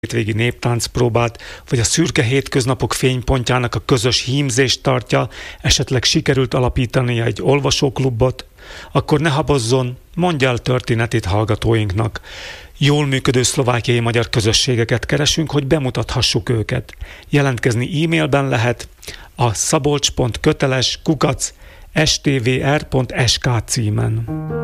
hétvégi néptáncpróbát, vagy a szürke hétköznapok fénypontjának a közös hímzést tartja, esetleg sikerült alapítania egy olvasóklubot, akkor ne habozzon, mondja el történetét hallgatóinknak. Jól működő szlovákiai magyar közösségeket keresünk, hogy bemutathassuk őket. Jelentkezni e-mailben lehet a szabolcs.köteles@stvr.sk címen.